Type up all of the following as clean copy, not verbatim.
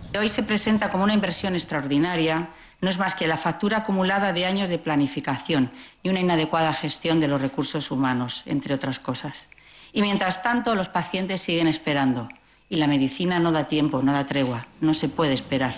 Hoy se presenta como una inversión extraordinaria, no es más que la factura acumulada de años de planificación y una inadecuada gestión de los recursos humanos, entre otras cosas. Y mientras tanto, los pacientes siguen esperando y la medicina no da tiempo, no da tregua, no se puede esperar.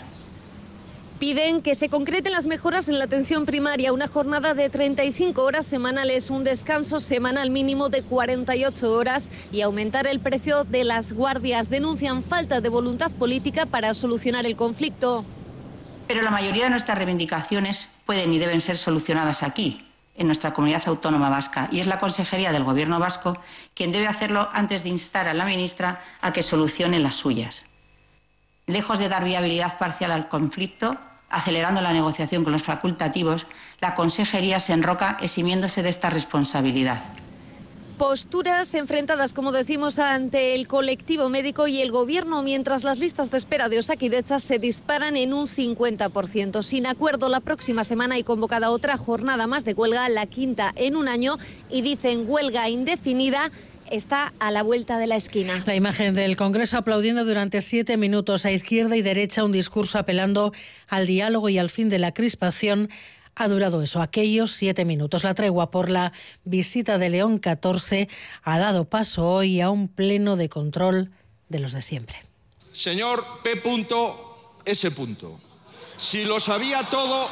Piden que se concreten las mejoras en la atención primaria, una jornada de 35 horas semanales, un descanso semanal mínimo de 48 horas y aumentar el precio de las guardias. Denuncian falta de voluntad política para solucionar el conflicto. Pero la mayoría de nuestras reivindicaciones pueden y deben ser solucionadas aquí, en nuestra comunidad autónoma vasca, y es la Consejería del Gobierno vasco quien debe hacerlo antes de instar a la ministra a que solucione las suyas. Lejos de dar viabilidad parcial al conflicto, acelerando la negociación con los facultativos, la Consejería se enroca eximiéndose de esta responsabilidad. Posturas enfrentadas, como decimos, ante el colectivo médico y el Gobierno, mientras las listas de espera de Osakidetza se disparan en un 50%. Sin acuerdo, la próxima semana hay convocada otra jornada más de huelga, la quinta en un año, y dicen huelga indefinida está a la vuelta de la esquina. La imagen del Congreso aplaudiendo durante 7 minutos a izquierda y derecha, un discurso apelando al diálogo y al fin de la crispación. Ha durado eso, aquellos 7 minutos. La tregua por la visita de León XIV ha dado paso hoy a un pleno de control de los de siempre. Señor P.S. Si lo sabía todo,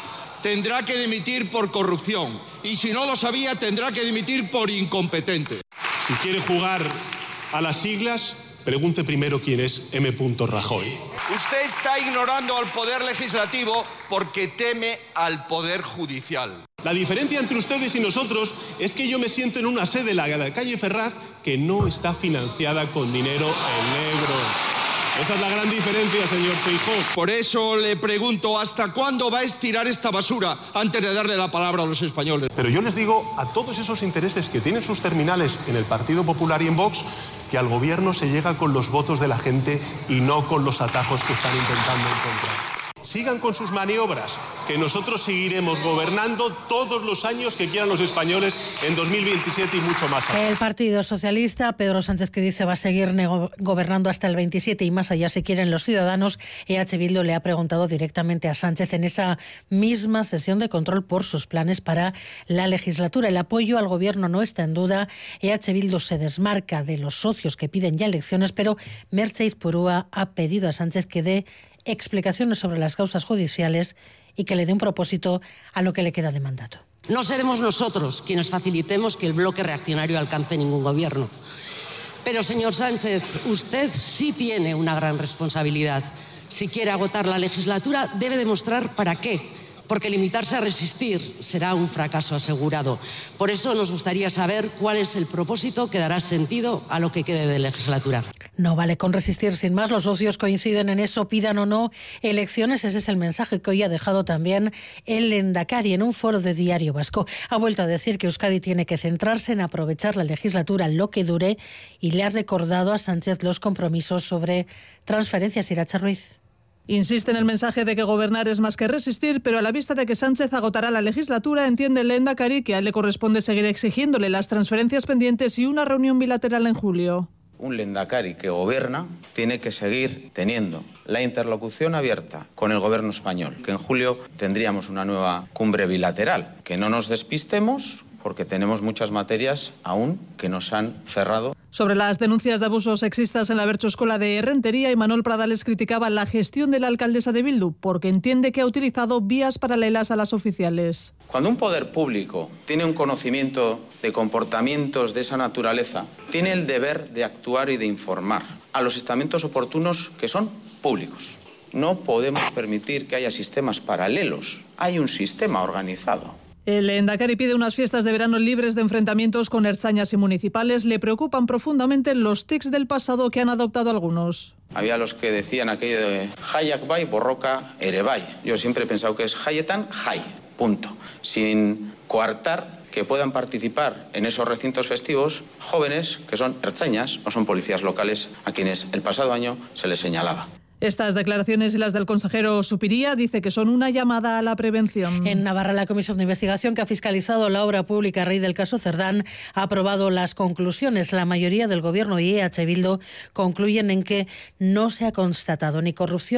tendrá que dimitir por corrupción. Y si no lo sabía, tendrá que dimitir por incompetente. Si quiere jugar a las siglas, pregunte primero quién es M. Rajoy. Usted está ignorando al Poder Legislativo porque teme al Poder Judicial. La diferencia entre ustedes y nosotros es que yo me siento en una sede, la calle Ferraz, que no está financiada con dinero en negro. Esa es la gran diferencia, señor Feijóo. Por eso le pregunto, ¿hasta cuándo va a estirar esta basura antes de darle la palabra a los españoles? Pero yo les digo a todos esos intereses que tienen sus terminales en el Partido Popular y en Vox, que al gobierno se llega con los votos de la gente y no con los atajos que están intentando encontrar. Sigan con sus maniobras, que nosotros seguiremos gobernando todos los años que quieran los españoles en 2027 y mucho más allá. El Partido Socialista, Pedro Sánchez, que dice va a seguir gobernando hasta el 27 y más allá si quieren los ciudadanos. EH Bildu le ha preguntado directamente a Sánchez en esa misma sesión de control por sus planes para la legislatura. El apoyo al gobierno no está en duda. EH Bildu se desmarca de los socios que piden ya elecciones, pero Merche Izpurua ha pedido a Sánchez que dé explicaciones sobre las causas judiciales y que le dé un propósito a lo que le queda de mandato. No seremos nosotros quienes facilitemos que el bloque reaccionario alcance ningún gobierno. Pero, señor Sánchez, usted sí tiene una gran responsabilidad. Si quiere agotar la legislatura, debe demostrar para qué. Porque limitarse a resistir será un fracaso asegurado. Por eso nos gustaría saber cuál es el propósito que dará sentido a lo que quede de legislatura. No vale con resistir sin más. Los socios coinciden en eso, pidan o no elecciones. Ese es el mensaje que hoy ha dejado también el Lehendakari en un foro de Diario Vasco. Ha vuelto a decir que Euskadi tiene que centrarse en aprovechar la legislatura lo que dure y le ha recordado a Sánchez los compromisos sobre transferencias. Iratxa Ruiz. Insiste en el mensaje de que gobernar es más que resistir, pero a la vista de que Sánchez agotará la legislatura, entiende el Lehendakari que a él le corresponde seguir exigiéndole las transferencias pendientes y una reunión bilateral en julio. Un Lehendakari que gobierna tiene que seguir teniendo la interlocución abierta con el gobierno español, que en julio tendríamos una nueva cumbre bilateral. Que no nos despistemos, porque tenemos muchas materias aún que nos han cerrado. Sobre las denuncias de abusos sexistas en la Bertxoskola de Errentería, Imanol Pradales criticaba la gestión de la alcaldesa de Bildu porque entiende que ha utilizado vías paralelas a las oficiales. Cuando un poder público tiene un conocimiento de comportamientos de esa naturaleza, tiene el deber de actuar y de informar a los estamentos oportunos que son públicos. No podemos permitir que haya sistemas paralelos. Hay un sistema organizado. El Lehendakari pide unas fiestas de verano libres de enfrentamientos con ertzainas y municipales. Le preocupan profundamente los tics del pasado que han adoptado algunos. Había los que decían aquello de Jaiak bai, borroka ere bai. Yo siempre he pensado que es jaietan, jai, punto. Sin coartar que puedan participar en esos recintos festivos jóvenes que son ertzainas o son policías locales a quienes el pasado año se les señalaba. Estas declaraciones y las del consejero Zupiria dice que son una llamada a la prevención. En Navarra, la Comisión de Investigación que ha fiscalizado la obra pública a raíz del caso Cerdán ha aprobado las conclusiones. La mayoría del Gobierno y EH Bildu concluyen en que no se ha constatado ni corrupción